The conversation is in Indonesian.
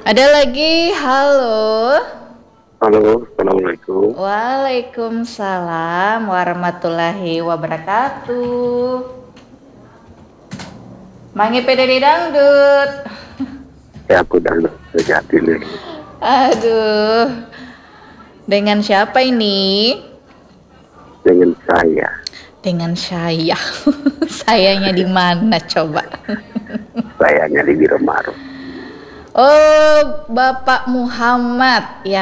Ada lagi, halo. Halo, Assalamualaikum. Waalaikumsalam warahmatullahi wabarakatuh. Mangi pederi dangdut. Ya, aku udah sejati nih Aduh, dengan siapa ini? dengan saya. Dengan saya. Sayanya di mana coba? Sayanya di Biro Maru. Oh, Bapak Muhammad ya.